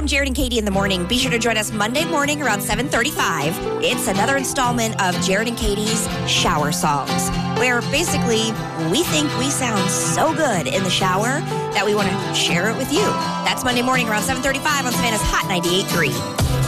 from Jared and Katie in the morning. Be sure to join us Monday morning around 7:35. It's another installment of Jared and Katie's Shower Songs, where basically we think we sound so good in the shower that we want to share it with you. That's Monday morning around 7:35 on Savannah's Hot 98.3.